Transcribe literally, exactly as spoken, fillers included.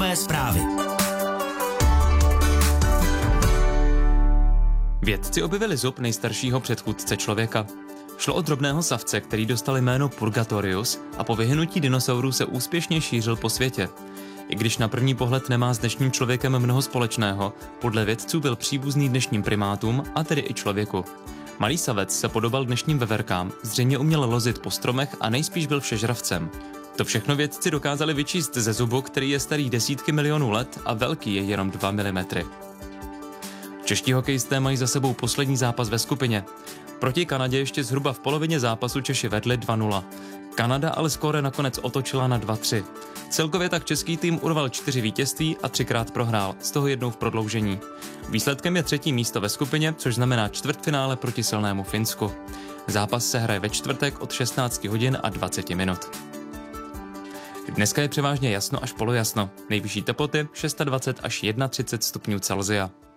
Světové zprávy. Vědci objevili zub nejstaršího předchůdce člověka. Šlo o drobného savce, který dostal jméno Purgatorius a po vyhynutí dinosaurů se úspěšně šířil po světě. I když na první pohled nemá s dnešním člověkem mnoho společného, podle vědců byl příbuzný dnešním primátům, a tedy i člověku. Malý savec se podobal dnešním veverkám, zřejmě uměl lozit po stromech a nejspíš byl všežravcem. To všechno vědci dokázali vyčíst ze zubu, který je starý desítky milionů let a velký je jenom dva milimetry. Čeští hokejisté mají za sebou poslední zápas ve skupině. Proti Kanadě ještě zhruba v polovině zápasu Češi vedli dva nula. Kanada ale skóre nakonec otočila na dva tři. Celkově tak český tým urval čtyři vítězství a třikrát prohrál, z toho jednou v prodloužení. Výsledkem je třetí místo ve skupině, což znamená čtvrtfinále proti silnému Finsku. Zápas se hraje ve čtvrtek od šestnáct hodin a dvacet minut. Dneska je převážně jasno až polojasno. Nejvyšší teploty dvacet šest až třicet jedna stupňů Celsia.